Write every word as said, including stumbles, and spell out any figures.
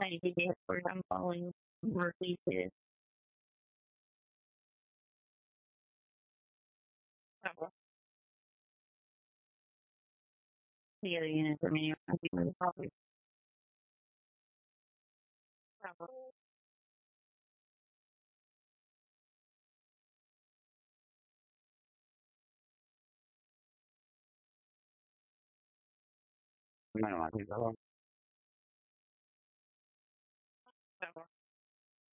Hay videos, for example, in releases. Bravo. Sí, adivinen por mí, así me lo sabe. Bravo. Bueno, así todo. Bravo.